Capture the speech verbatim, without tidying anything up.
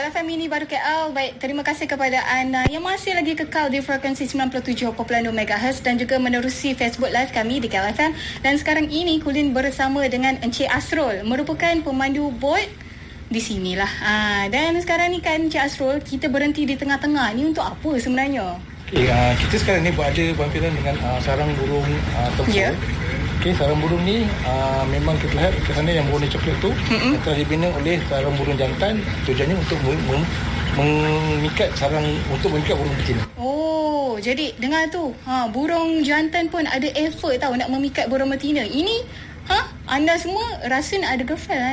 Kala F M ini baru K L. Baik, terima kasih kepada anda yang masih lagi kekal di frekuensi sembilan puluh tujuh perpuluhan dua megahertz dan juga menerusi Facebook Live kami di K L F M. Dan sekarang ini Kulin bersama dengan Encik Asrul, merupakan pemandu bot di sinilah. Ha, dan sekarang ni kan Encik Asrul, kita berhenti di tengah-tengah ni untuk apa sebenarnya? Okay, uh, kita sekarang ni berada berhampiran dengan uh, sarang burung uh, tempur. Yeah. Okay, sarang burung ni uh, memang kita lihat ke sana yang berwarna coklat tu mm-hmm. telah dibina oleh sarang burung jantan, tujuannya untuk mem- mengikat sarang untuk mengikat burung betina. Oh, jadi dengar tu, ha, burung jantan pun ada effort tahu nak memikat burung betina. Ini, ha, anda semua rasa nak ada girlfriend